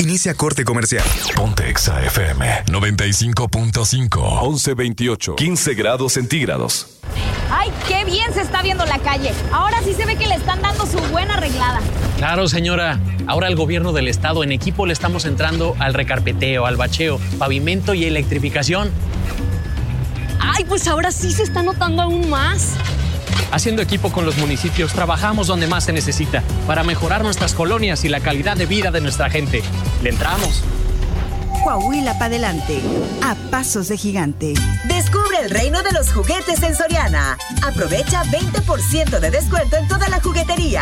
Inicia corte comercial. Ponte Exa FM 95.5. 11:28. 15 grados centígrados. ¡Ay, qué bien se está viendo la calle! Ahora sí se ve que le están dando su buena arreglada. Claro, señora. Ahora el gobierno del estado en equipo le estamos entrando al recarpeteo, al bacheo, pavimento y electrificación. ¡Ay, pues ahora sí se está notando aún más! Haciendo equipo con los municipios, trabajamos donde más se necesita para mejorar nuestras colonias y la calidad de vida de nuestra gente. ¡Le entramos! Coahuila para adelante, a pasos de gigante. Descubre el reino de los juguetes en Soriana. Aprovecha 20% de descuento en toda la juguetería.